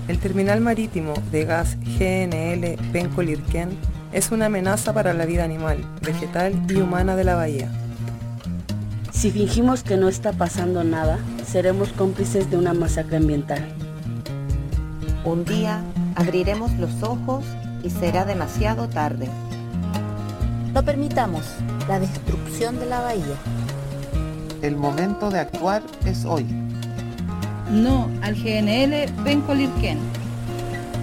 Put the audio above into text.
El terminal marítimo de gas GNL Penco-Lirquén es una amenaza para la vida animal, vegetal y humana de la bahía. Si fingimos que no está pasando nada, seremos cómplices de una masacre ambiental. Un día abriremos los ojos y será demasiado tarde. No permitamos la destrucción de la bahía. El momento de actuar es hoy. No al GNL Penco-Lirquén.